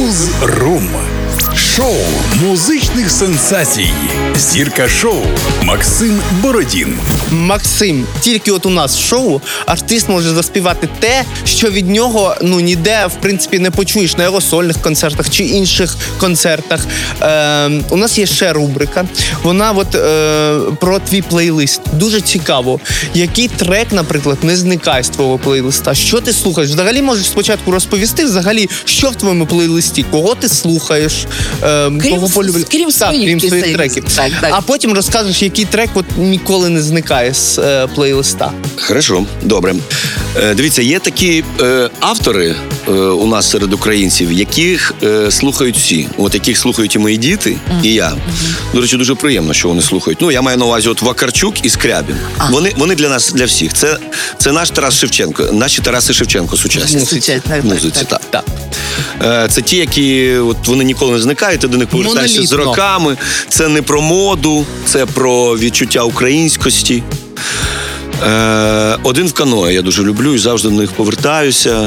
Ньюз-рум. Шоу музичних сенсацій. Зірка шоу Максим Бородін. Максим, тільки от у нас в шоу артист може заспівати те, що від нього ніде, в принципі, не почуєш на його сольних концертах чи інших концертах. У нас є ще рубрика. Вона про твій плейлист. Дуже цікаво. Який трек, наприклад, не зникає з твого плейлиста? Що ти слухаєш? Взагалі можеш спочатку розповісти, що в твоєму плейлисті? Кого ти слухаєш? Крім своїх треків. Так. А потім розкажеш, який трек ніколи не зникає з плейлиста. Хорошо, добре. Дивіться, є такі автори у нас серед українців, яких слухають всі. Яких слухають і мої діти, і я. До речі, дуже приємно, що вони слухають. Я маю на увазі Вакарчук і Скрябін. Вони для нас, для всіх. Це наш Тарас Шевченко, наші Тараси Шевченко сучасні. Музиці, так. Це ті, які вони ніколи не зникають, ти до них повертаєшся з роками. Це не про моду, це про відчуття українськості. «Один в каное» я дуже люблю і завжди до них повертаюся.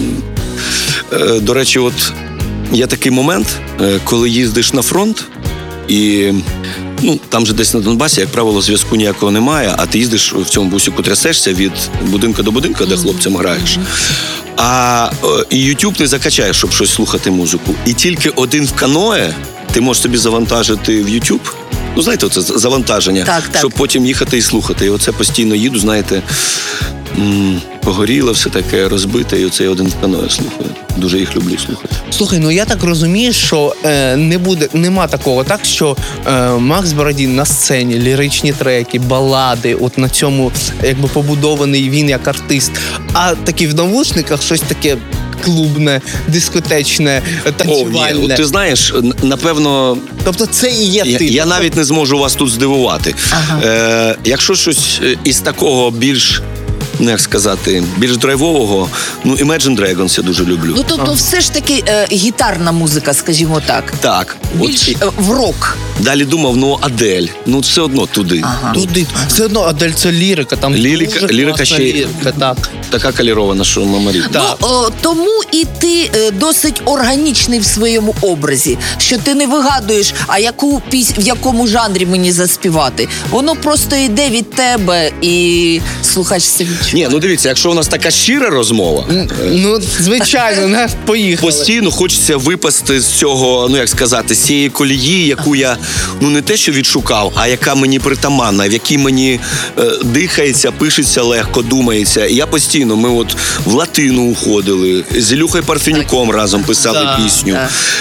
До речі, є такий момент, коли їздиш на фронт, і там же десь на Донбасі, як правило, зв'язку ніякого немає, а ти їздиш в цьому бусику, трясешся від будинку до будинку, де хлопцям граєш. А YouTube не закачаєш, щоб щось слухати музику. І тільки «Один в каное» ти можеш собі завантажити в YouTube. Знаєте, це завантаження, так. Щоб потім їхати і слухати. І оце постійно їду, знаєте, погоріло все таке, розбите, і оце я «Один в каное» слухаю. Дуже їх люблю слухати. Слухай, я так розумію, що нема такого, так, що Макс Бородін на сцені, ліричні треки, балади, на цьому побудований він як артист, а такі в навушниках щось таке клубне, дискотечне, танцювальне. Ти знаєш, напевно... Тобто це і є ти. Я навіть не зможу вас тут здивувати. Ага. Якщо щось із такого більш більш драйвового, Imagine Dragons я дуже люблю. Тобто все ж таки гітарна музика, скажімо так. Так. Більш в рок. Далі думав, Адель, все одно туди. Ага. Туди. Все одно Адель це лірика, там лірика ще лірика, так. Така калірована, що мамарі. Тому і ти досить органічний в своєму образі, що ти не вигадуєш, в якому жанрі мені заспівати. Воно просто йде від тебе і слухач це відчуває. Ні, дивіться, якщо у нас така щира розмова... Звичайно, поїхали. Постійно хочеться випасти з цього, з цієї колії, яку я, не те, що відшукав, а яка мені притаманна, в якій мені дихається, пишеться легко, думається. І я постійно, ми в латину уходили, з Ілюхою Парфенюком разом писали пісню.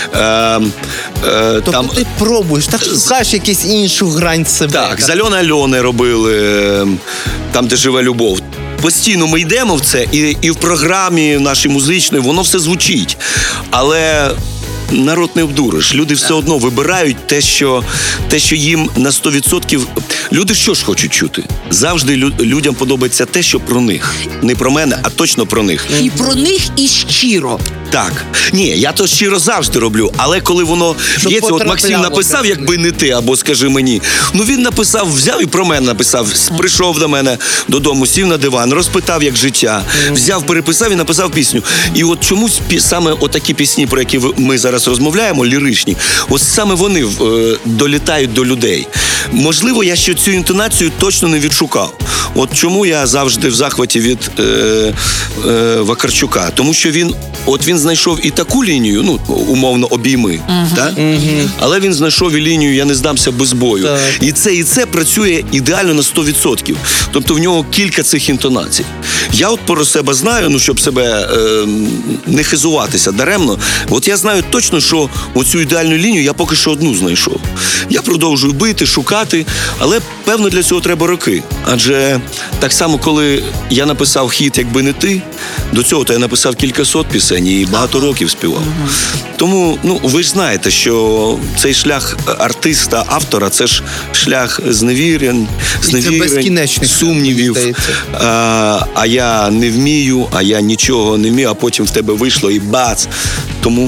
Тобто ти пробуєш, так шукаєш якусь іншу грань себе. Так, з Альоною робили, там, де живе любов. Постійно ми йдемо в це, і в програмі нашій музичної воно все звучить. Але народ не обдуриш. Люди все одно вибирають те, що їм на 100%... Люди що ж хочуть чути? Завжди людям подобається те, що про них. Не про мене, а точно про них. І про них, і щиро. Так. Ні, я то щиро завжди роблю, але коли воно є, Максим написав, якби не ти, або скажи мені. Він написав, взяв і про мене написав. Прийшов до мене додому, сів на диван, розпитав, як життя. Взяв, переписав і написав пісню. І чомусь саме такі пісні, про які ми зараз розмовляємо, ліричні, саме вони долітають до людей. Можливо, я ще цю інтонацію точно не відшукав. Чому я завжди в захваті від Вакарчука? Тому що він знайшов і таку лінію, умовно, обійми, так? Але він знайшов і лінію «Я не здамся без бою». Так. І це працює ідеально на 100%. Тобто в нього кілька цих інтонацій. Я про себе знаю, щоб себе не хизуватися даремно, я знаю точно, що оцю ідеальну лінію я поки що одну знайшов. Я продовжую бити, шукати, але, певно, для цього треба роки. Адже так само, коли я написав хіт «Якби не ти», до цього я написав кількасот пісень і багато років співав. Тому, ви ж знаєте, що цей шлях артиста, автора, це ж шлях зневірень, сумнівів. А я не вмію, а я нічого не вмію, а потім в тебе вийшло і бац. Тому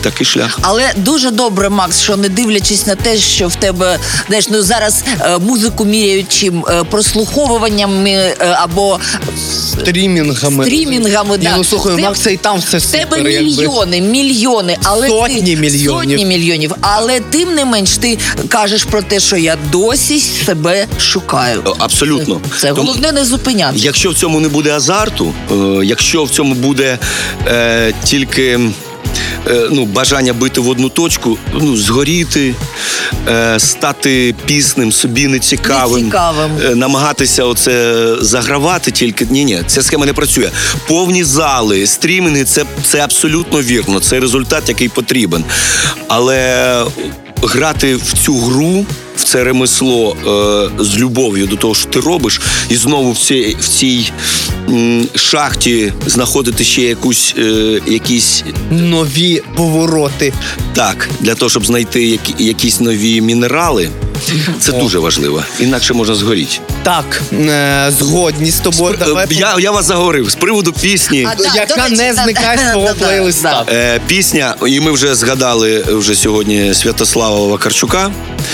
такий шлях. Але дуже добре, Макс, що не дивлячись на те, що в тебе, знаєш, ну зараз музику міряють чим прослуховуваннями або Стрімінгами. да. Ну, слухай, у Макса і там все В супер. тебе мільйони, але Сотні мільйонів. Але тим не менш ти кажеш про те, що я досі себе шукаю. Абсолютно. Це головне не зупиняти. Якщо в цьому не буде азарту, якщо в цьому буде тільки бажання бити в одну точку, згоріти, стати пісним, собі нецікавим, намагатися оце загравати тільки. Ні, ця схема не працює. Повні зали, стрімінги – це абсолютно вірно, це результат, який потрібен. Але грати в цю гру, в це ремесло з любов'ю до того, що ти робиш, і знову в цій шахті знаходити ще якісь нові повороти. Так, для того, щоб знайти якісь нові мінерали, це дуже важливо. Інакше можна згоріти. Так, згодні з тобою. Я вас заговорив з приводу пісні. Яка не зникає з твого плейлиста. Пісня, і ми вже згадали сьогодні Святослава Вакарчука.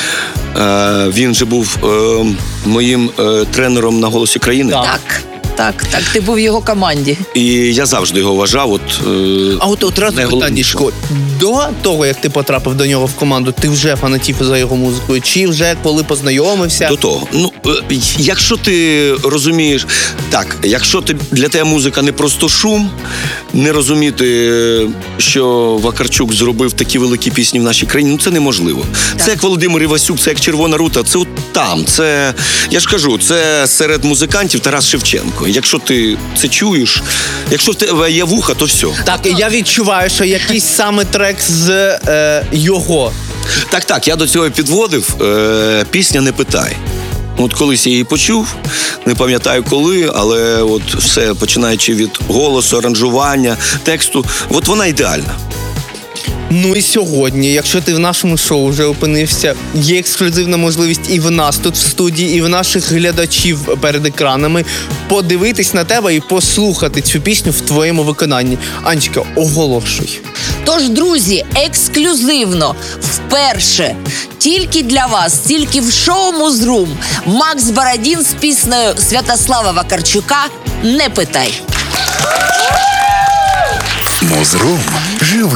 Він же був моїм тренером на «Голосі країни». Так, ти був в його команді. І я завжди його вважав. А от одразу питаннячко. До того, як ти потрапив до нього в команду, ти вже фанатів за його музикою? Чи вже коли познайомився? До того. Якщо ти розумієш, якщо для тебе музика не просто шум, не розуміти, що Вакарчук зробив такі великі пісні в нашій країні, це неможливо. Так. Це як Володимир Івасюк, це як Червона рута, це от там. Це, я ж кажу, це серед музикантів Тарас Шевченко. Якщо ти це чуєш, якщо в тебе є вуха, то все. Так, я відчуваю, що якийсь саме трек з його. Так, я до цього підводив. Пісня «Не питай». От колись я її почув, не пам'ятаю коли, але от все, починаючи від голосу, аранжування, тексту, от вона ідеальна. Ну і сьогодні, якщо ти в нашому шоу вже опинився, є ексклюзивна можливість і в нас тут в студії, і в наших глядачів перед екранами подивитись на тебе і послухати цю пісню в твоєму виконанні. Анечка, оголошуй. Тож, друзі, ексклюзивно, вперше, тільки для вас, тільки в шоу «Музрум» Макс Бородін з піснею Святослава Вакарчука «Не питай». Музрум.